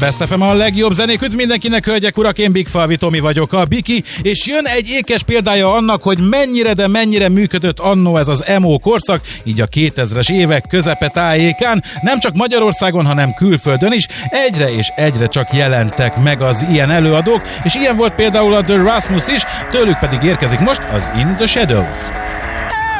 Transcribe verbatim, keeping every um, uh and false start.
Best ef em a legjobb zenék, üdv mindenkinek, hölgyek, urak, én Big Falvi Tomi vagyok, a Biki, és jön egy ékes példája annak, hogy mennyire, de mennyire működött annó ez az emo korszak, így a kétezres évek közepe tájékán, nem csak Magyarországon, hanem külföldön is, egyre és egyre csak jelentek meg az ilyen előadók, és ilyen volt például a The Rasmus is, tőlük pedig érkezik most az In The Shadows.